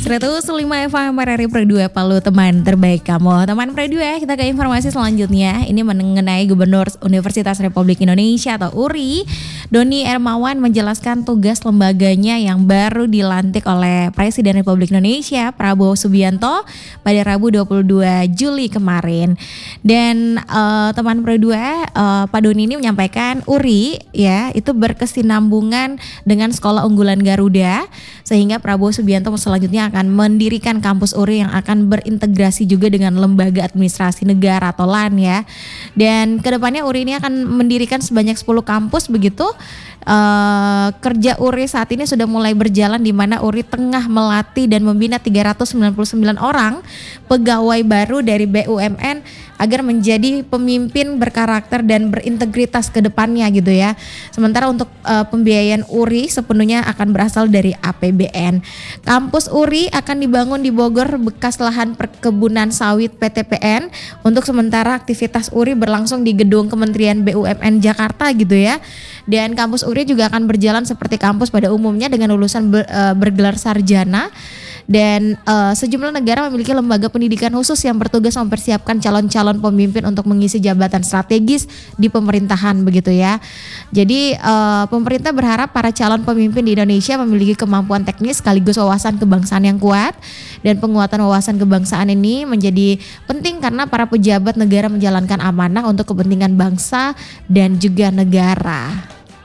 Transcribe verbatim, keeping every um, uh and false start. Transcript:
seratus lima F M R R I Pro dua Palu, teman terbaik kamu. Teman Pro dua, kita ke informasi selanjutnya. Ini mengenai Gubernur Universitas Republik Indonesia atau U R I, Doni Hermawan menjelaskan tugas lembaganya yang baru dilantik oleh Presiden Republik Indonesia Prabowo Subianto pada Rabu dua puluh dua Juli kemarin. Dan uh, teman Pro dua, uh, Pak Doni ini menyampaikan U R I ya itu berkesinambungan dengan Sekolah Unggulan Garuda, sehingga Prabowo Subianto selanjutnya akan mendirikan kampus U R I yang akan berintegrasi juga dengan Lembaga Administrasi Negara atau L A N ya. Dan kedepannya U R I ini akan mendirikan sebanyak sepuluh kampus begitu. Uh, kerja U R I saat ini sudah mulai berjalan, di mana U R I tengah melatih dan membina tiga ratus sembilan puluh sembilan orang pegawai baru dari B U M N agar menjadi pemimpin berkarakter dan berintegritas ke depannya gitu ya. Sementara untuk uh, pembiayaan U R I sepenuhnya akan berasal dari A P B N. Kampus U R I akan dibangun di Bogor bekas lahan perkebunan sawit P T P N. Untuk sementara aktivitas U R I berlangsung di gedung Kementerian B U M N Jakarta gitu ya. Dan kampus U R I juga akan berjalan seperti kampus pada umumnya dengan lulusan ber, uh, bergelar sarjana. Dan uh, sejumlah negara memiliki lembaga pendidikan khusus yang bertugas mempersiapkan calon-calon pemimpin untuk mengisi jabatan strategis di pemerintahan begitu ya. Jadi uh, pemerintah berharap para calon pemimpin di Indonesia memiliki kemampuan teknis sekaligus wawasan kebangsaan yang kuat. Dan penguatan wawasan kebangsaan ini menjadi penting karena para pejabat negara menjalankan amanah untuk kepentingan bangsa dan juga negara.